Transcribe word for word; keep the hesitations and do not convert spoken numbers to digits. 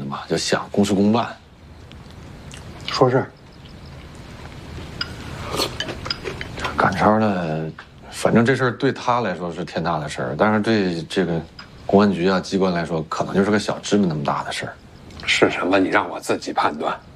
嘛，就想公事公办。 说是。 赶超的，反正这事儿对他来说是天大的事儿，但是对这个公安局啊机关来说，可能就是个小芝麻那么大的事儿。 是什么？你让我自己判断。